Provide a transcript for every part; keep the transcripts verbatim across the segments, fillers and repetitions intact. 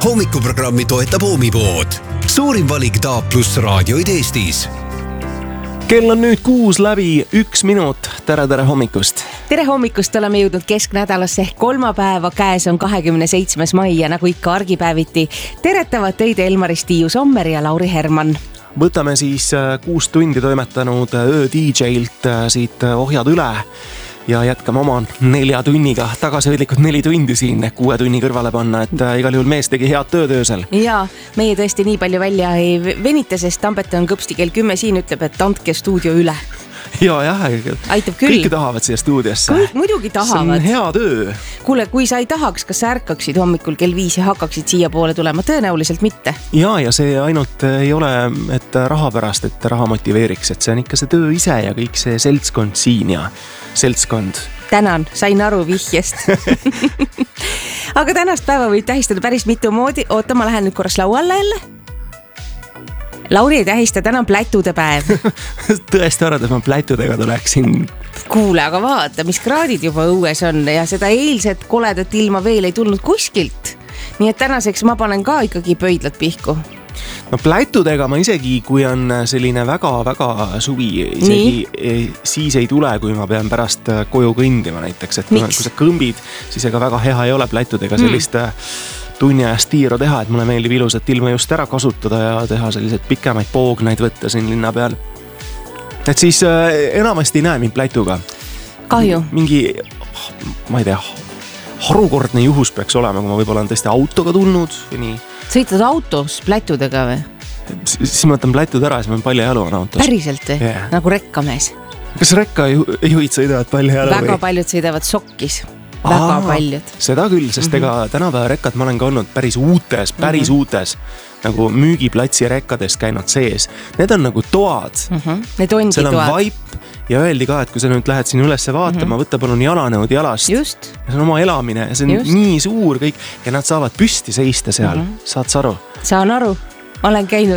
Hommikuprogrammi toetab Oomipood. Suurim valik D A plus raadioid Eestis. Kell on nüüd kuus läbi üks minut. Tere, tere hommikust. Tere hommikust, oleme jõudnud kesknädalasse ehk kolmapäeva. Käes on kahekümne seitsmes mai ja nagu ikka argipäeviti teretavad teid Elmar Stiiu Sommer ja Lauri Herman. Võtame siis kuus tundi toimetanud öö D J-lt siit ohjad üle ja jätkame oma nelja tunniga. Tagasihoidlikud neli tundi siin kuue tunni kõrvale panna, et igal juhul mees tegi head tööd öösel. Ja meie tõesti nii palju välja ei venita, sest Tambet on kõpsti kell kümme siin, ütleb, et andke stuudio üle. Ja, jah, aitab küll. Kõik tahavad siia stuudiosse. Kõik muidugi tahavad. See on hea töö. Kuule, kui sa ei tahaks, kas sa ärkaksid hommikul kell viis ja hakkaksid siia poole tulema? Tõenäoliselt mitte. Ja, ja see ainult ei ole, et raha pärast, et raha motiveeriks, et see on ikka see töö ise ja kõik see seltskond siin ja seltskond. Tänan, sain aru vihjest. Aga tänast päeva võib tähistada päris mitu moodi. Oota, ma lähen nüüd korras lauale jälle. Lauri ei tähista, täna on plätude päev. Tõesti arvad, et ma plätudega tuleksin. Kuule, aga vaata, mis kraadid juba õues on ja seda eilset koledat ilma veel ei tulnud kuskilt. Nii et tänaseks ma panen ka ikkagi pöidlad pihku. No plätudega ma isegi, kui on selline väga-väga suvi, isegi Nii? siis ei tule, kui ma pean pärast koju kõndima näiteks. Et kui, kui sa kõmbid, siis ega väga hea ei ole plätudega sellist mm. tunni ajast tiiru teha, et mulle meeldib ilusat ilma just ära kasutada ja teha sellised pikemaid poognaid võtta siin linna peal. Et siis äh, enamasti ei näe mind plätuga. Kahju. Mingi, ma ei tea, harukordne juhus peaks olema, kui ma võib-olla on tõesti autoga tulnud või nii. Sõitad autos plätudega või? S siis ma võtan plätud ära, siis ma palju jalu on autos. Päriselt või? Yeah. Nagu rekkamees. Kas rekka juhid sõidavad palju jalu? Väga või? Paljud sõidavad sokkis. Väga Aa, paljud. Seda küll, sest mm -hmm. ega tänapäeva rekkad ma olen ka olnud päris uutes, päris mm -hmm. uutes nagu müügiplatsi rekkades käinud sees. Need on nagu toad. Mm -hmm. Need ongi seal on toad. vaip ja öeldi ka, et kui sa nüüd lähed siin ülesse vaatama, mm -hmm. võtta palun jalanõud jalast. Just. Ja see on oma elamine ja see on Just. nii suur kõik ja nad saavad püsti seista seal. Mm -hmm. Saad sa aru? Saan aru. Olen käinud.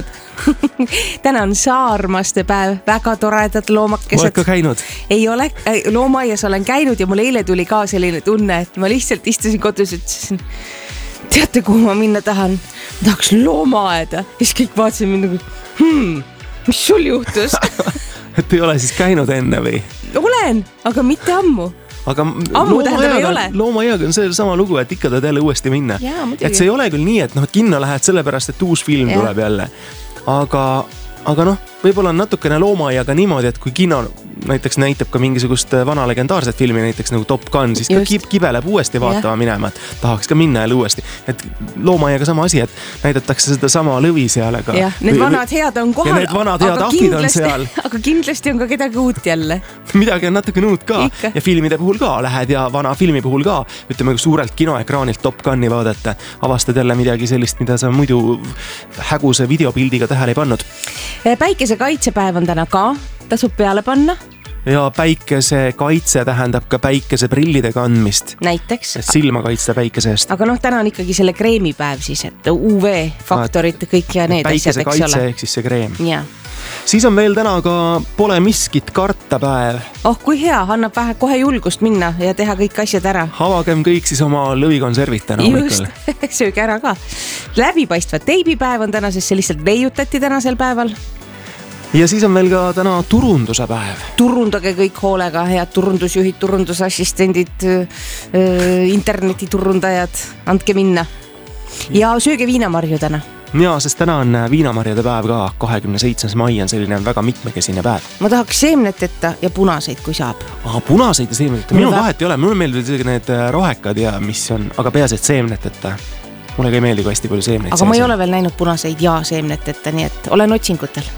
Täna on saarmaste päev, väga toredad loomakesed. Oled ka käinud? Ei ole, loomaaias olen käinud ja mul eile tuli ka selline tunne, et ma lihtsalt istusin kodus ja ütlesin, teate, kuhu ma minna tahan? Ma tahaks loomaaeda. Ja siis kõik vaatasin mind nagu, hmm, mis sul juhtus? Et ei ole siis käinud enne või? Olen, aga mitte ammu. Aga ammu tähendab ei ole. Loomaajaga on see sama lugu, et ikka tahad jälle uuesti minna. Jaa, et see ei ole küll nii, et noh, et kinno lähed sellepärast, et uus film ja. tuleb jälle. Aga, aga noh, võib-olla on natukene loomaajaga niimoodi, et kui kino näiteks näitab ka mingisugust vana legendaarset filmi, näiteks nagu Top Gun, siis Just. ka kib kibeleb uuesti vaatama ja. minema, et tahaks ka minna jälle uuesti. Et loomaajaga sama asi, et näidatakse seda sama lõvi seal. Aga, ja, need vanad head on kohal. Ja need vanad head ahvid on seal. Aga kindlasti on ka kedagi uut jälle. Midagi on natuke uut ka. Ikka. Ja filmide puhul ka lähed ja vana filmi puhul ka. Ütleme, kui suurelt kinoekraanilt Top Guni vaadata, avastad jälle midagi sellist, mida sa muidu häguse videopildiga tähele ei pannud. Päikese kaitsepäev on täna ka. Tasub peale panna. Ja päikese kaitse tähendab ka päikese prillide kandmist. Näiteks. Et silma kaitsta päikese eest. Aga noh, täna on ikkagi selle kreemipäev siis, et U V-faktorid kõik ja need päikese asjad, eks ole. Päikese kaitse ehk siis see kreem. Ja. Siis on veel täna ka pole miskit karta päev. Oh, kui hea, annab vähe kohe julgust minna ja teha kõik asjad ära. Avagem kõik siis oma lõvikonservid täna hommikul. Just, sööge ära ka. Läbipaistva teibipäev on täna, sest see lihtsalt leiutati tänasel päeval. Ja siis on veel ka täna turunduse päev. Turundage kõik hoolega, head turundusjuhid, turundusassistendid, internetiturundajad, andke minna. Ja sööge viinamarju täna. Ja, sest täna on viinamarjade päev ka, kahekümne seitsmes mai on selline väga mitmekesine päev. Ma tahaks seemneteta ja punaseid, kui saab. Aha, punaseid ja seemneteta. Minul vahet ei ole, mul meeldib need rohekad ja mis on, aga peaasi, et seemneteta. Mulle ka ei meeldi, kui hästi palju seemneid. Aga ma ei ole veel näinud punaseid ja seemneteta, nii et olen otsingutel.